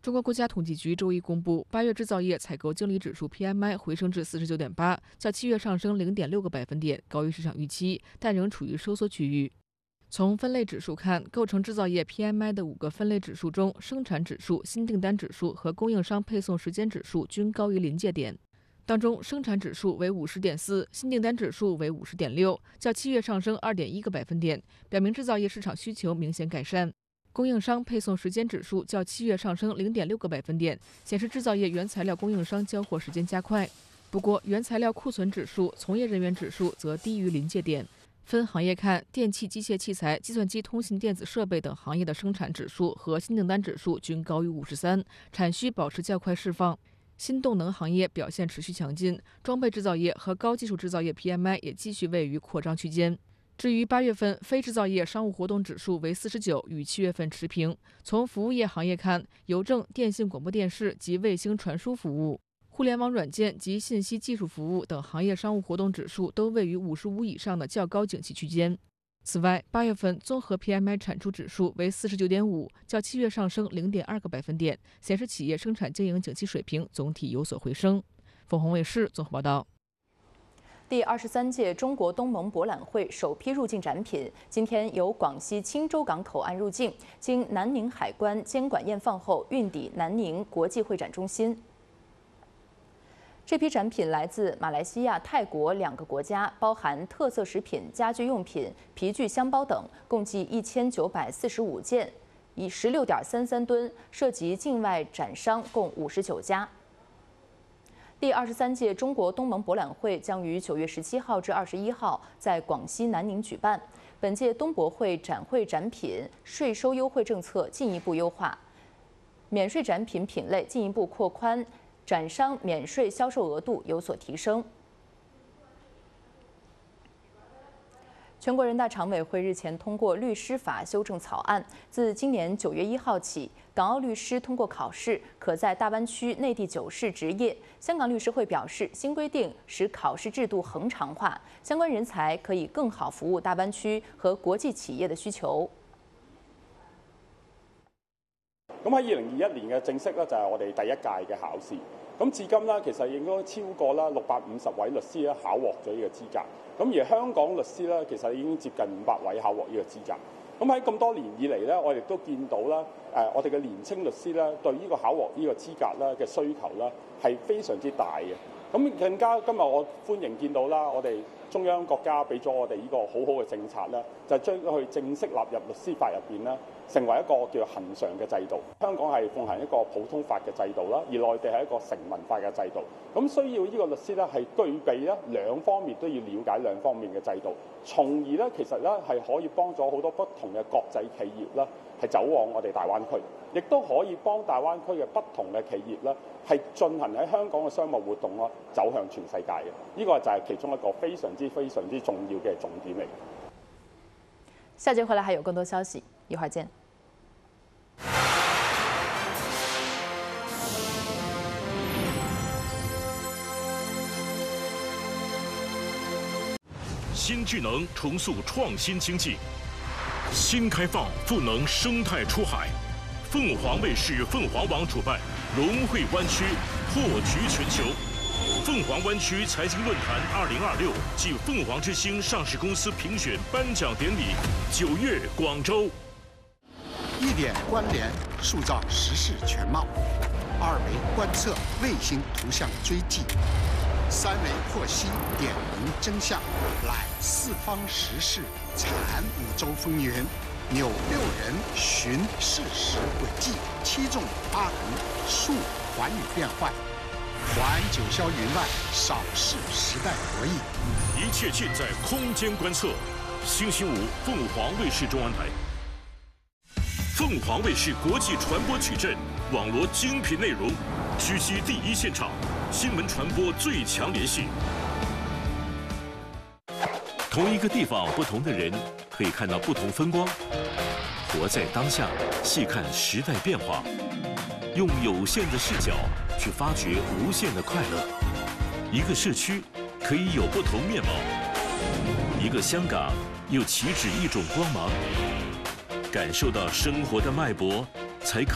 中国国家统计局周一公布，8月制造业采购经理指数 PMI 回升至49.8，较7月上升0.6个百分点，高于市场预期，但仍处于收缩区域。从分类指数看，构成制造业 PMI 的5个分类指数中，生产指数、新订单指数和供应商配送时间指数均高于临界点。当中，生产指数为50.4，新订单指数为50.6，较7月上升2.1个百分点，表明制造业市场需求明显改善。供应商配送时间指数较7月上升0.6个百分点，显示制造业原材料供应商交货时间加快。不过，原材料库存指数、从业人员指数则低于临界点。分行业看，电气、机械器材、计算机、通信电子设备等行业的生产指数和新订单指数均高于53，产需保持较快释放。新动能行业表现持续强劲，装备制造业和高技术制造业 PMI 也继续位于扩张区间。至于8月份非制造业商务活动指数为49，与7月份持平。从服务业行业看，邮政、电信、广播电视及卫星传输服务、互联网软件及信息技术服务等行业商务活动指数都位于55以上的较高景气区间。此外，8月份综合 PMI 产出指数为49.5，较7月上升0.2个百分点，显示企业生产经营景气水平总体有所回升。凤凰卫视综合报道。 第23届中国东盟博览会首批入境展品今天由广西钦州港口岸入境，经南宁海关监管验放后运抵南宁国际会展中心。这批展品来自马来西亚、泰国2个国家，包含特色食品、家居用品、皮具箱包等，共计1945件，以16.33吨，涉及境外展商共59家。第23届中国东盟博览会将于9月17号至21号在广西南宁举办。本届东博会展会展品税收优惠政策进一步优化，免税展品品类进一步扩宽，展商免税销售额度有所提升。全国人大常委会日前通过律师法修正草案，自今年9月1号起，港澳律师通过考试可在大湾区内地9市执业。香港律师会表示，新规定使考试制度恒常化，相关人才可以更好服务大灣區和國際企業嘅需求。 咁喺2021年嘅正式咧，就係我哋第一屆嘅考試。咁至今咧，其實應該超過啦650位律師咧考獲咗呢個資格。咁而香港律師咧，其實已經接近500位考獲呢個資格。咁喺咁多年以嚟咧，我哋都見到啦，我哋嘅年青律師咧對呢個考獲呢個資格咧嘅需求咧係非常之大嘅。咁更加今日我歡迎見到啦，我哋中央國家俾咗我哋呢個好好嘅政策咧，就將佢正式納入律師法入邊啦，成為一個叫恆常嘅制度。香港係奉行一個普通法嘅制度啦，而內地係一個成文法嘅制度。咁需要呢個律師咧係具備咧兩方面都要了解兩方面嘅制度，從而咧其實咧係可以幫咗好多不同嘅國際企業啦係走往我哋大灣區，亦都可以幫大灣區嘅不同嘅企業啦係進行喺香港嘅商務活動啦走向全世界嘅。呢個就係其中一個非常之重要嘅重點嚟。 下节回来还有更多消息，一会儿见。 新智能重塑创新经济，新开放赋能生态出海。凤凰卫视凤凰网主办融汇湾区破局全球。凤凰湾区财经论坛2026暨凤凰之星上市公司评选颁奖典礼9月广州。 1点关联，塑造时事全貌；2维观测，卫星图像追迹；3维获悉，点明真相，揽四方时事，阐五洲风云，扭6人寻事实轨迹，7纵8横，述寰宇变幻。环九霄云外，扫视时代博弈。 一切尽在空间观测。星期5，凤凰卫视中文台。凤凰卫视国际传播矩阵，网罗精品内容，狙击第一现场，新闻传播最强联系。同一个地方，不同的人，可以看到不同风光。活在当下，细看时代变化，用有限的视角去发掘无限的快乐。一个社区可以有不同面貌，一个香港又岂止一种光芒。感受到生活的脉搏，才可